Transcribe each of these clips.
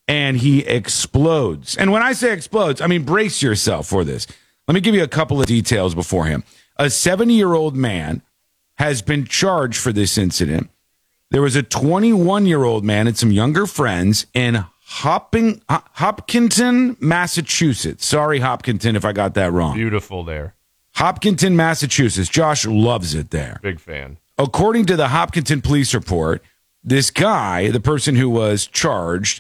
and he explodes. And when I say explodes, I mean brace yourself for this. Let me give you a couple of details beforehand. A 70-year-old man has been charged for this incident. There was a 21-year-old man and some younger friends in Hopkinton, Massachusetts. Sorry, Hopkinton, if I got that wrong. Beautiful there. Hopkinton, Massachusetts. Josh loves it there. Big fan. According to the Hopkinton police report, this guy, the person who was charged,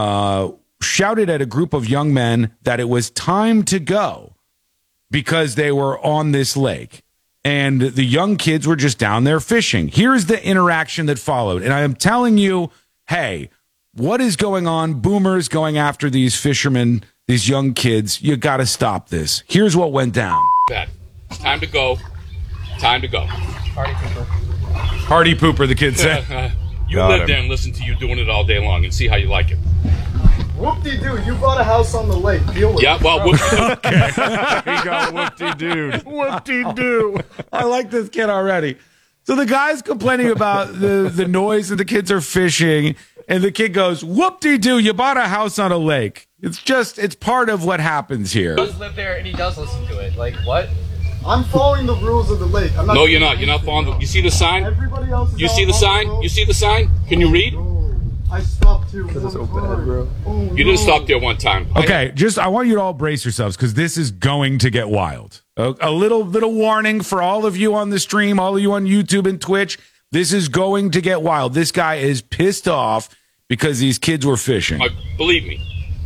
shouted at a group of young men that it was time to go because they were on this lake. And the young kids were just down there fishing. Here's the interaction that followed. And I am telling you, hey, what is going on? Boomers going after these fishermen, these young kids. You got to stop this. Here's what went down. It's time to go. Time to go. Party pooper. Party pooper, the kid said. You live there and listen to you doing it all day long and see how you like it. Whoop-de-doo, you bought a house on the lake. Deal with it. Yeah, well, He got whoop-de-doo. Whoop-de-doo. I like this kid already. So the guy's complaining about the noise and the kids are fishing, and the kid goes, whoop-de-doo, you bought a house on a lake. It's part of what happens here. He does live there and he does listen to it. Like, what? I'm following the rules of the lake. I'm not no, you're not. You're not following. You see the sign? Everybody else is You see the sign? You see the sign? Can you read? I stopped here because it's so bad, bro. You didn't stop there one time. Okay, I want you to all brace yourselves because this is going to get wild. A little warning for all of you on the stream, all of you on YouTube and Twitch. This is going to get wild. This guy is pissed off because these kids were fishing. Believe me.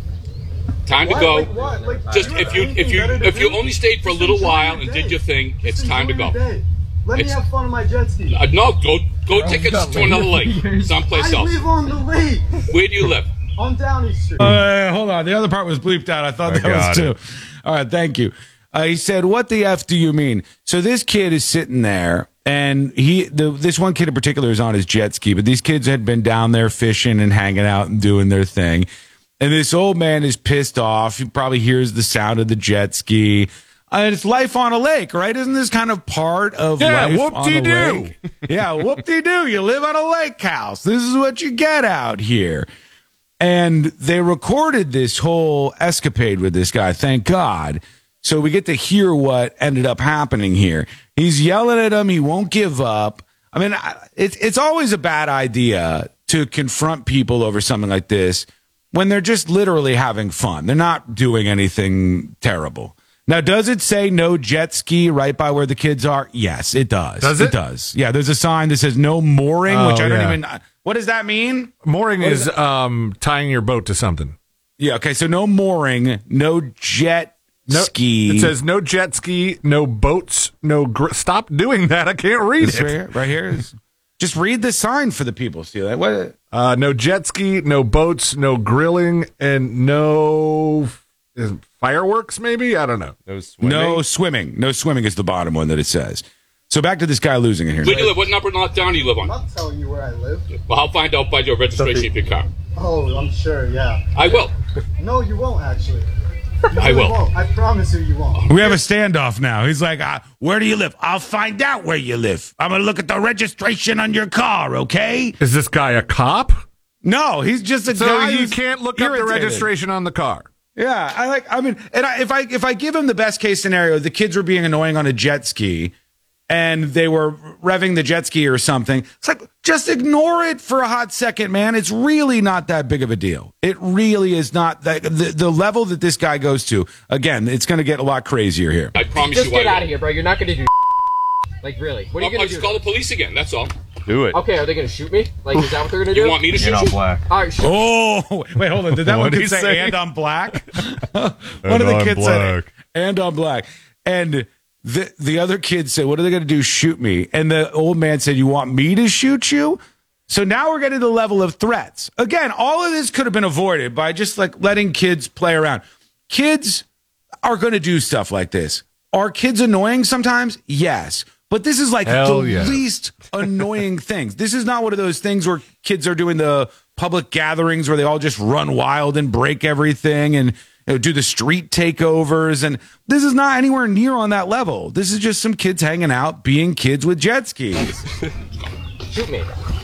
Time to go. Just if you only stayed for a little while and did your thing, it's time to go. Let me have fun on my jet ski. No, go take it to another lake, someplace else. I live on the lake. Where do you live? On Downey Street. Hold on. The other part was bleeped out. I thought that was too. All right, thank you. He said, what the F do you mean? So this kid is sitting there, and this one kid in particular is on his jet ski, but these kids had been down there fishing and hanging out and doing their thing. And this old man is pissed off. He probably hears the sound of the jet ski. It's life on a lake, right? Isn't this kind of part of life on a lake? Yeah, whoop-de-doo. You live on a lake house. This is what you get out here. And they recorded this whole escapade with this guy, thank God. So we get to hear what ended up happening here. He's yelling at him. He won't give up. I mean, it's always a bad idea to confront people over something like this when they're just literally having fun. They're not doing anything terrible. Now, does it say no jet ski right by where the kids are? Yes, it does. Does it? It does. Yeah, there's a sign that says no mooring, which I don't even... What does that mean? Mooring is tying your boat to something. Yeah, okay, so no mooring, no jet ski. It says no jet ski, no boats, stop doing that. I can't read it. Right here. Just read the sign for the people. See that? What? No jet ski, no boats, no grilling, and no fireworks, maybe? I don't know. No swimming. No swimming is the bottom one that it says. So back to this guy losing it here. Where do you live? What number down do you live on? I'm not telling you where I live. Well, I'll find out by your registration of your car. Oh, I'm sure, yeah. I will. No, you won't, actually. I will. Won't. I promise you won't. We have a standoff now. He's like, where do you live? I'll find out where you live. I'm going to look at the registration on your car, okay? Is this guy a cop? No, he's just a guy. So you can't look up the registration on the car. Yeah, if I give him the best case scenario, the kids were being annoying on a jet ski and they were revving the jet ski or something. It's like, just ignore it for a hot second, man. It's really not that big of a deal. It really is not. The level that this guy goes to, again, it's going to get a lot crazier here. I promise you. Just get out of here, bro. You're not going to do like, really. What are you going to do? I'll just call the police again. That's all. Do it. Okay, are they going to shoot me? Like, is that what they're going to do? You want me to shoot you? Black. All right, shoot. Oh, wait, hold on. Did that one kid say and I'm black? One of the kids said and I'm black. And the other kid said, what are they going to do? Shoot me. And the old man said, you want me to shoot you? So now we're getting to the level of threats. Again, all of this could have been avoided by just like letting kids play around. Kids are going to do stuff like this. Are kids annoying sometimes? Yes. But this is like least annoying things. This is not one of those things where kids are doing the public gatherings where they all just run wild and break everything and do the street takeovers. And this is not anywhere near on that level. This is just some kids hanging out, being kids with jet skis. Shoot me.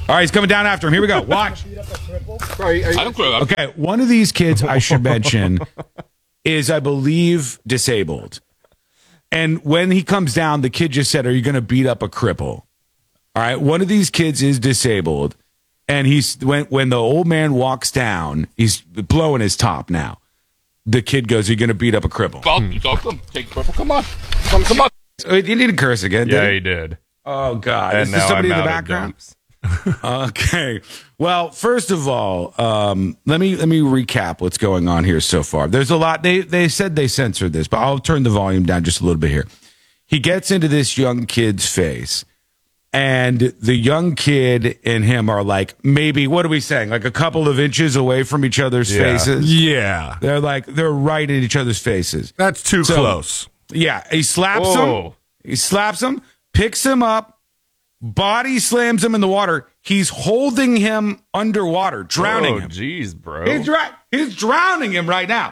All right, he's coming down after him. Here we go. Watch. I don't care. Okay, one of these kids, I should mention, is, I believe, disabled. And when he comes down, the kid just said, "Are you going to beat up a cripple?" All right, one of these kids is disabled. And when the old man walks down, he's blowing his top now. The kid goes, "Are you going to beat up a cripple?" Take cripple. Come on. Come on. You need to curse again. Yeah, he did. Oh, God. And Is there now somebody I'm in the out of background? dumps. Okay. Well, first of all, let me recap what's going on here so far. There's a lot. They said they censored this, but I'll turn the volume down just a little bit here. He gets into this young kid's face, and the young kid and him are like, maybe, what are we saying? Like a couple of inches away from each other's faces? Yeah. They're right in each other's faces. That's too close. Yeah. He slaps him. He slaps him, picks him up, body slams him in the water. He's holding him underwater, drowning him. Oh, jeez, bro. He's drowning him right now.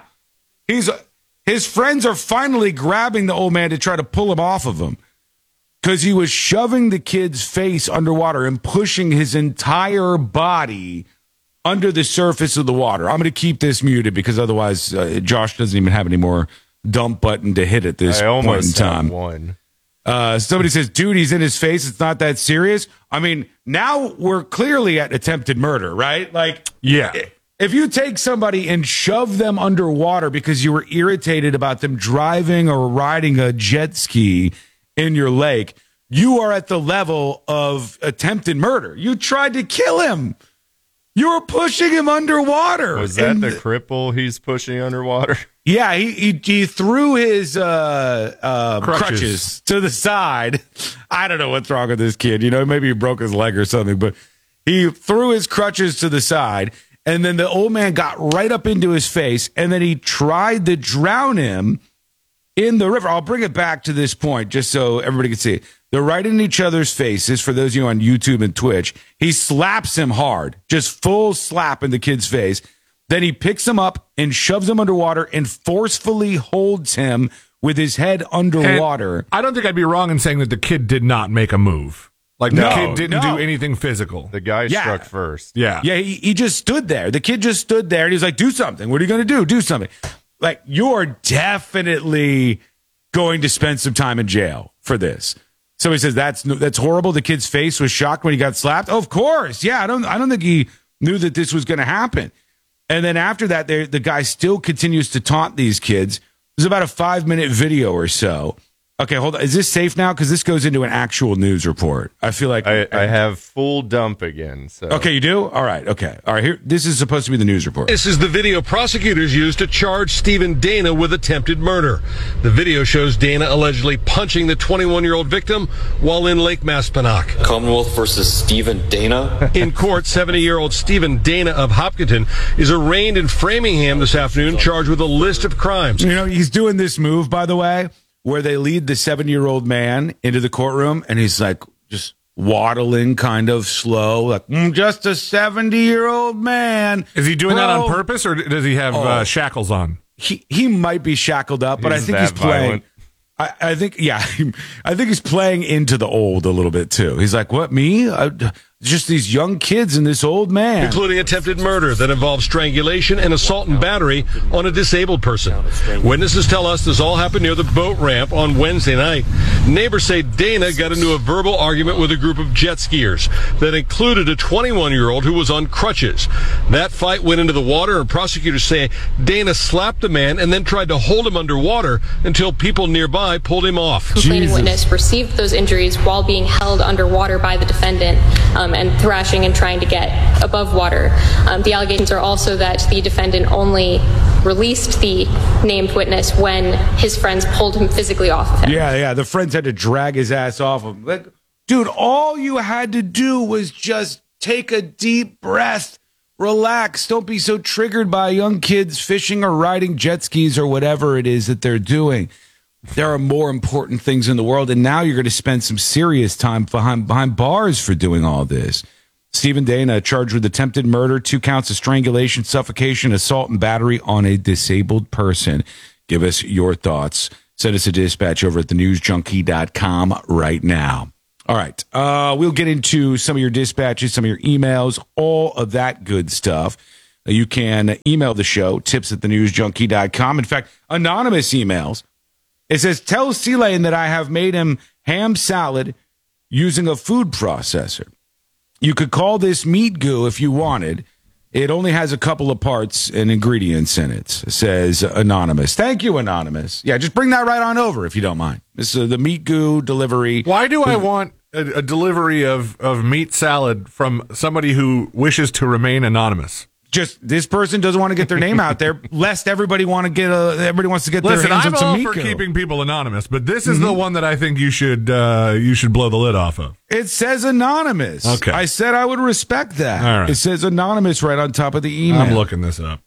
His friends are finally grabbing the old man to try to pull him off of him because he was shoving the kid's face underwater and pushing his entire body under the surface of the water. I'm going to keep this muted because otherwise Josh doesn't even have any more dump button to hit at this point in time. One. Somebody says, "Dude, he's in his face. It's not that serious." I mean, now we're clearly at attempted murder, right? Like, Yeah. if you take somebody and shove them underwater because you were irritated about them driving or riding a jet ski in your lake, you are at the level of attempted murder. You tried to kill him. You were pushing him underwater. Was that the cripple he's pushing underwater? Yeah, he threw his crutches to the side. I don't know what's wrong with this kid. Maybe he broke his leg or something, but he threw his crutches to the side, and then the old man got right up into his face, and then he tried to drown him in the river. I'll bring it back to this point just so everybody can see it. They're right in each other's faces. For those of you on YouTube and Twitch, he slaps him hard, just full slap in the kid's face. Then he picks him up and shoves him underwater and forcefully holds him with his head underwater. And I don't think I'd be wrong in saying that the kid did not make a move. Like, the kid didn't do anything physical. The guy struck first. Yeah. Yeah, he just stood there. The kid just stood there, and he's like, "Do something. What are you going to do? Do something." Like, you're definitely going to spend some time in jail for this. Somebody says, that's horrible. The kid's face was shocked when he got slapped. Of course. Yeah, I don't think he knew that this was going to happen. And then after that, the guy still continues to taunt these kids. There's about a 5-minute video or so. Okay, hold on. Is this safe now? Because this goes into an actual news report. I feel like I have full dump again. So. Okay, you do? All right. Okay. All right. Here, this is supposed to be the news report. This is the video prosecutors used to charge Stephen Dana with attempted murder. The video shows Dana allegedly punching the 21-year-old victim while in Lake Maspinock. Commonwealth versus Stephen Dana. In court, 70-year-old Stephen Dana of Hopkinton is arraigned in Framingham this afternoon, charged with a list of crimes. He's doing this move, by the way, where they lead the 7-year-old man into the courtroom, and he's like just waddling kind of slow, like, just a 70-year-old man. Is he doing that on purpose, or does he have shackles on? He might be shackled up, but I think he's playing. I think he's playing into the old a little bit too. He's like, "What, me? Just these young kids and this old man." Including attempted murder that involves strangulation and assault and battery on a disabled person. Witnesses tell us this all happened near the boat ramp on Wednesday night. Neighbors say Dana got into a verbal argument with a group of jet skiers that included a 21-year-old who was on crutches. That fight went into the water, and prosecutors say Dana slapped the man and then tried to hold him underwater until people nearby pulled him off. Complaining witness received those injuries while being held underwater by the defendant and thrashing and trying to get above water. The allegations are also that the defendant only released the named witness when his friends pulled him physically off of him. Yeah. The friends had to drag his ass off of him. Like, dude, all you had to do was just take a deep breath, relax. Don't be so triggered by young kids fishing or riding jet skis or whatever it is that they're doing. There are more important things in the world, and now you're going to spend some serious time behind bars for doing all this. Stephen Dana charged with attempted murder, 2 counts of strangulation, suffocation, assault, and battery on a disabled person. Give us your thoughts. Send us a dispatch over at thenewsjunkie.com right now. All right. We'll get into some of your dispatches, some of your emails, all of that good stuff. You can email the show, tips@thenewsjunkie.com. In fact, anonymous emails. It says, tell C-Lane that I have made him ham salad using a food processor. You could call this meat goo if you wanted. It only has a couple of parts and ingredients in it, says Anonymous. Thank you, Anonymous. Yeah, just bring that right on over if you don't mind. This is the meat goo delivery. Why do I want a delivery of meat salad from somebody who wishes to remain anonymous? Just this person doesn't want to get their name out there, lest everybody wants to get Listen, their hands I'm on some all meat for goo. keeping people anonymous, but this is the one that I think you should blow the lid off of. It says anonymous. Okay. I said I would respect that. All right. It says anonymous right on top of the email. I'm looking this up.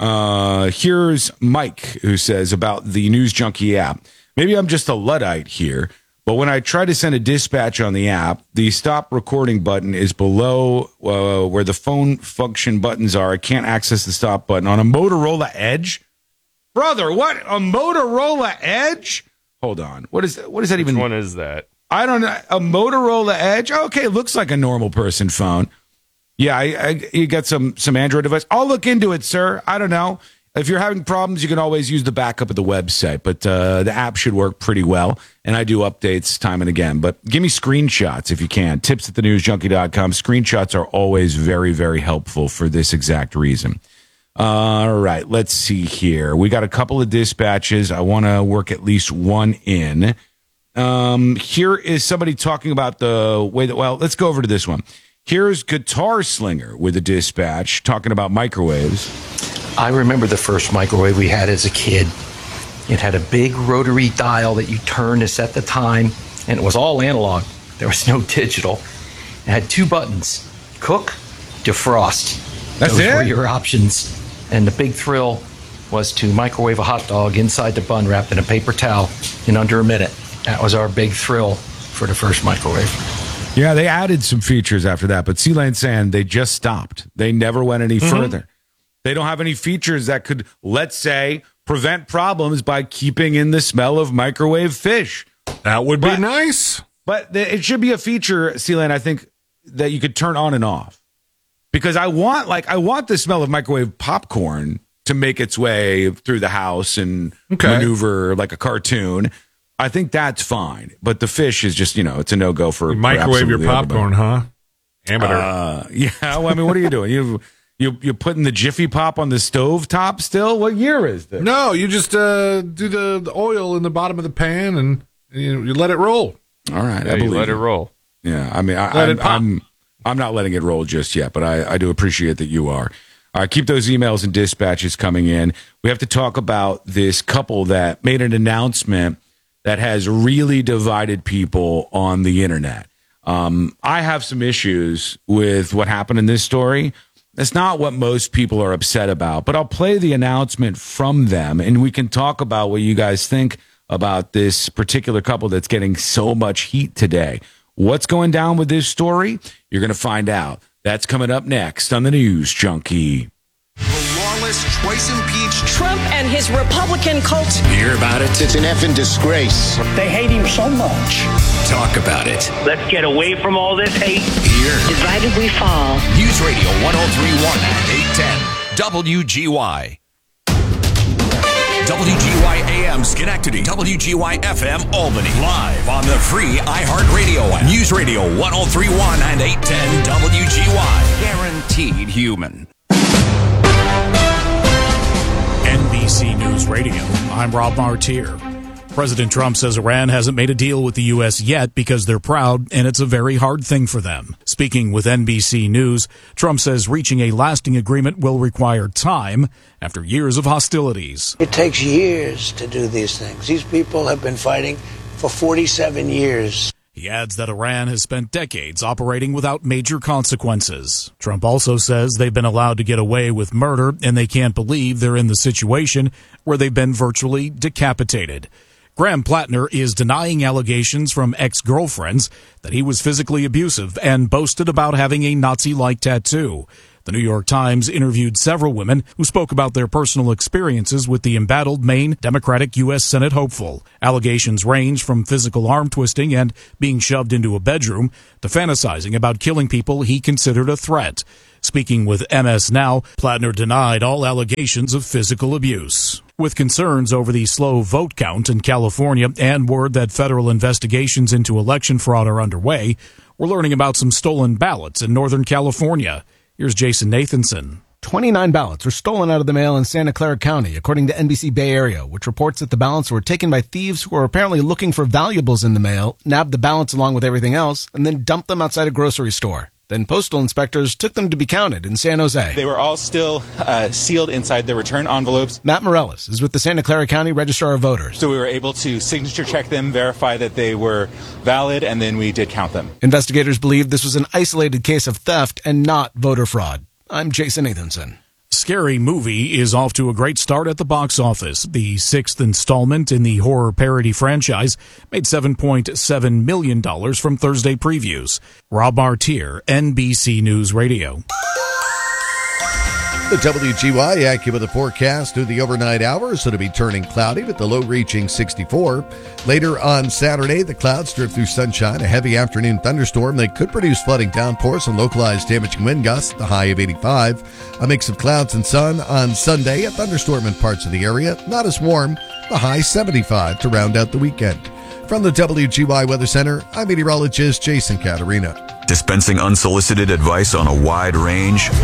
Here's Mike, who says about the News Junkie app. Maybe I'm just a Luddite here, but when I try to send a dispatch on the app, the stop recording button is below where the phone function buttons are. I can't access the stop button on a Motorola Edge. Brother, what? A Motorola Edge? Hold on. What is that even? Which one is that? I don't know. A Motorola Edge? Okay, it looks like a normal person phone. Yeah, you got some Android device. I'll look into it, sir. I don't know. If you're having problems, you can always use the backup of the website, but the app should work pretty well, and I do updates time and again. But give me screenshots if you can. Tips@thenewsjunkie.com. Screenshots are always very, very helpful for this exact reason. All right, let's see here. We got a couple of dispatches. I want to work at least one in. Here is somebody talking about the way that, well, let's go over to this one. Here's Guitar Slinger with a dispatch talking about microwaves. I remember the first microwave we had as a kid. It had a big rotary dial that you turned to set the time, and it was all analog. There was no digital. It had two buttons, cook, defrost. That's Those it? were your options. And the big thrill was to microwave a hot dog inside the bun wrapped in a paper towel in under a minute. That was our big thrill for the first microwave. Yeah, they added some features after that, but C-Lane's saying they just stopped. They never went any further. They don't have any features that could, let's say, prevent problems by keeping in the smell of microwave fish. That would be nice. But it should be a feature, C-Lane, I think, that you could turn on and off. Because I want the smell of microwave popcorn to make its way through the house and maneuver like a cartoon. I think that's fine. But the fish is just, it's a no-go for Microwave your popcorn, huh? Amateur. Yeah, well, I mean, what are you doing? You putting the Jiffy Pop on the stove top still? What year is this? No, you just do the oil in the bottom of the pan and you let it roll. All right, Yeah, I you believe let it roll. Yeah, I mean, Let it pop. I'm not letting it roll just yet, but I do appreciate that you are. All right, keep those emails and dispatches coming in. We have to talk about this couple that made an announcement that has really divided people on the internet. I have some issues with what happened in this story. That's not what most people are upset about, but I'll play the announcement from them, and we can talk about what you guys think about this particular couple that's getting so much heat today. What's going down with this story? You're going to find out. That's coming up next on the News Junkie. The lawless, twice impeached Trump and his Republican cult. Hear about it? It's an effing disgrace. They hate him so much. Talk about it. Let's get away from all this hate. Here. Divided we fall. News Radio 1031 and 810 WGY. WGY AM Schenectady, WGY FM Albany. Live on the free iHeartRadio app. News Radio 1031 and 810 WGY. Guaranteed human. NBC News Radio. I'm Rob Martier. President Trump says Iran hasn't made a deal with the U.S. yet because they're proud, and it's a very hard thing for them. Speaking with NBC News, Trump says reaching a lasting agreement will require time after years of hostilities. It takes years to do these things. These people have been fighting for 47 years. He adds that Iran has spent decades operating without major consequences. Trump also says they've been allowed to get away with murder, and they can't believe they're in the situation where they've been virtually decapitated. Graham Plattner is denying allegations from ex-girlfriends that he was physically abusive and boasted about having a Nazi-like tattoo. The New York Times interviewed several women who spoke about their personal experiences with the embattled Maine Democratic U.S. Senate hopeful. Allegations range from physical arm twisting and being shoved into a bedroom to fantasizing about killing people he considered a threat. Speaking with MS Now, Plattner denied all allegations of physical abuse. With concerns over the slow vote count in California and word that federal investigations into election fraud are underway, we're learning about some stolen ballots in Northern California. Here's Jason Nathanson. 29 ballots were stolen out of the mail in Santa Clara County, according to NBC Bay Area, which reports that the ballots were taken by thieves who were apparently looking for valuables in the mail, nabbed the ballots along with everything else, and then dumped them outside a grocery store. Then postal inspectors took them to be counted in San Jose. They were all still sealed inside their return envelopes. Matt Morellis is with the Santa Clara County Registrar of Voters. So we were able to signature check them, verify that they were valid, and then we did count them. Investigators believe this was an isolated case of theft and not voter fraud. I'm Jason Nathanson. Scary Movie is off to a great start at the box office. The sixth installment in the horror parody franchise made $7.7 million from Thursday previews. Rob Martier, NBC News Radio. The WGY AccuWeather forecast through the overnight hours. It'll be turning cloudy with the low reaching 64. Later on Saturday, the clouds drift through sunshine. A heavy afternoon thunderstorm. They could produce flooding downpours and localized damaging wind gusts. The high of 85. A mix of clouds and sun on Sunday. A thunderstorm in parts of the area. Not as warm. The high 75 to round out the weekend. From the WGY Weather Center, I'm meteorologist Jason Caterina. Dispensing unsolicited advice on a wide range